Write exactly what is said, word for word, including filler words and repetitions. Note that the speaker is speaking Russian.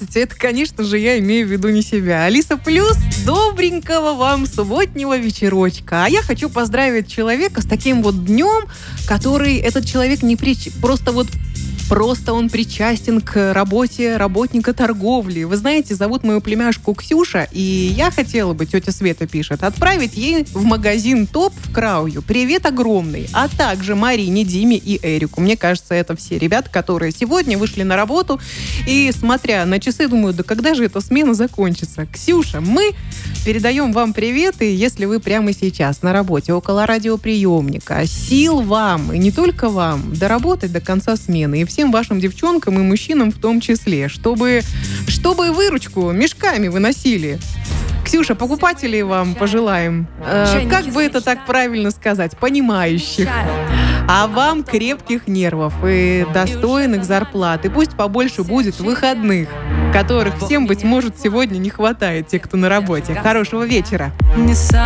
здравствуйте. Это, конечно же, я имею в виду не себя. Алиса Плюс, добренького вам субботнего вечерочка. А я хочу поздравить человека с таким вот днем, который этот человек не прич... просто вот Просто он причастен к работе работника торговли. Вы знаете, зовут мою племяшку Ксюша, и я хотела бы, тетя Света пишет, отправить ей в магазин ТОП в Краую привет огромный, а также Марине, Диме и Эрику. Мне кажется, это все ребята, которые сегодня вышли на работу, и, смотря на часы, думаю, да когда же эта смена закончится? Ксюша, мы передаем вам привет, и если вы прямо сейчас на работе около радиоприемника, сил вам, и не только вам, доработать до конца смены, и все всем вашим девчонкам и мужчинам в том числе, чтобы, чтобы выручку мешками выносили. Ксюша, покупателей вам пожелаем, э, как бы это так правильно сказать, понимающих. А вам крепких нервов и достойных зарплат. И пусть побольше будет выходных, которых всем, быть может, сегодня не хватает, те, кто на работе. Хорошего вечера.